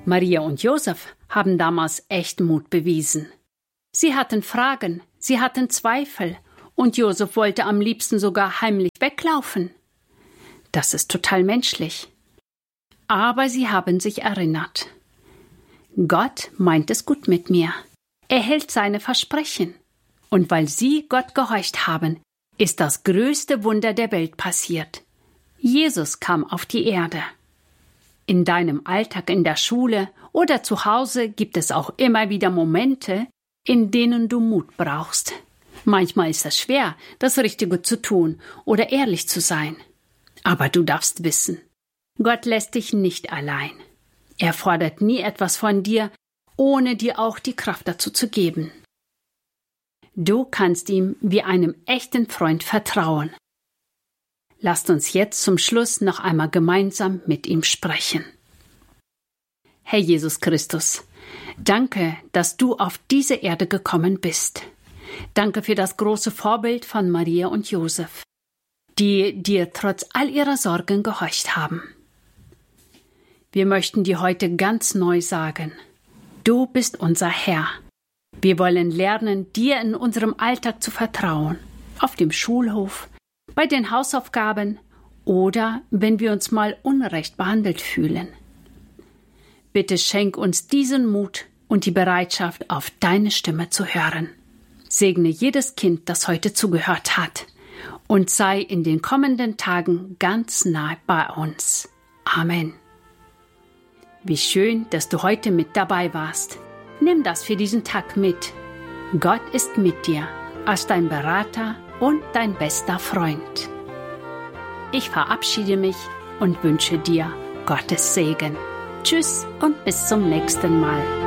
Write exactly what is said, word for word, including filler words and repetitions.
Maria und Josef haben damals echt Mut bewiesen. Sie hatten Fragen, sie hatten Zweifel und Josef wollte am liebsten sogar heimlich weglaufen. Das ist total menschlich. Aber sie haben sich erinnert. Gott meint es gut mit mir. Er hält seine Versprechen. Und weil sie Gott gehorcht haben, ist das größte Wunder der Welt passiert. Jesus kam auf die Erde. In deinem Alltag in der Schule oder zu Hause gibt es auch immer wieder Momente, in denen du Mut brauchst. Manchmal ist es schwer, das Richtige zu tun oder ehrlich zu sein. Aber du darfst wissen, Gott lässt dich nicht allein. Er fordert nie etwas von dir, ohne dir auch die Kraft dazu zu geben. Du kannst ihm wie einem echten Freund vertrauen. Lasst uns jetzt zum Schluss noch einmal gemeinsam mit ihm sprechen. Herr Jesus Christus, danke, dass du auf diese Erde gekommen bist. Danke für das große Vorbild von Maria und Josef, die dir trotz all ihrer Sorgen gehorcht haben. Wir möchten dir heute ganz neu sagen, du bist unser Herr. Wir wollen lernen, dir in unserem Alltag zu vertrauen, auf dem Schulhof, bei den Hausaufgaben oder wenn wir uns mal unrecht behandelt fühlen. Bitte schenk uns diesen Mut und die Bereitschaft, auf deine Stimme zu hören. Segne jedes Kind, das heute zugehört hat, und sei in den kommenden Tagen ganz nah bei uns. Amen. Wie schön, dass du heute mit dabei warst. Nimm das für diesen Tag mit. Gott ist mit dir, als dein Berater und dein bester Freund. Ich verabschiede mich und wünsche dir Gottes Segen. Tschüss und bis zum nächsten Mal.